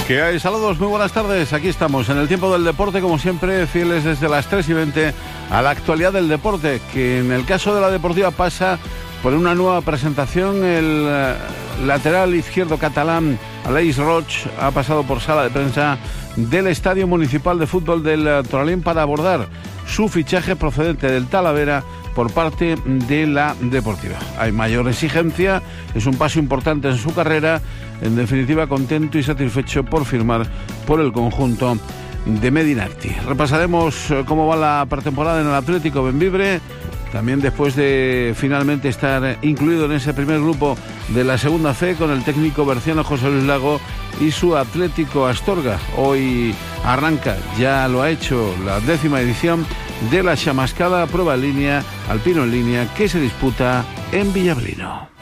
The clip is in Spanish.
¿Qué hay? Saludos, muy buenas tardes. Aquí estamos en el tiempo del deporte, como siempre, fieles desde las 3:20 a la actualidad del deporte, que en el caso de la Deportiva pasa por una nueva presentación. El lateral izquierdo catalán, Aleix Roig, ha pasado por sala de prensa del Estadio Municipal de Fútbol del Toralín para abordar su fichaje procedente del Talavera por parte de la Deportiva. Hay mayor exigencia, es un paso importante en su carrera. En definitiva, contento y satisfecho por firmar por el conjunto de Medinacti. Repasaremos cómo va la pretemporada en el Atlético Bembibre, también después de finalmente estar incluido en ese primer grupo de la segunda C con el técnico berciano José Luis Lago y su Atlético Astorga. Hoy arranca, ya lo ha hecho, la 10ª edición de la chamascada prueba en línea, alpino en línea, que se disputa en Villablino.